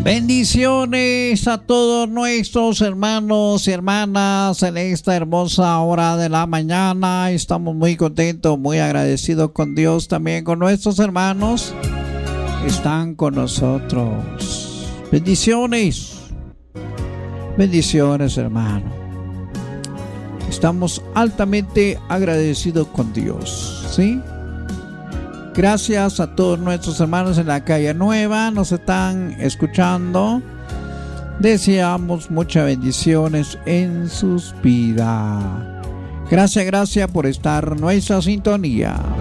Bendiciones a todos nuestros hermanos y hermanas en esta hermosa hora de la mañana. Estamos muy contentos, muy agradecidos con Dios, también con nuestros hermanos. Están con nosotros. Bendiciones. Bendiciones, hermano. Estamos altamente agradecidos con Dios, ¿sí? Gracias a todos nuestros hermanos en la calle Nueva, nos están escuchando. Deseamos muchas bendiciones en sus vidas. Gracias por estar en nuestra sintonía.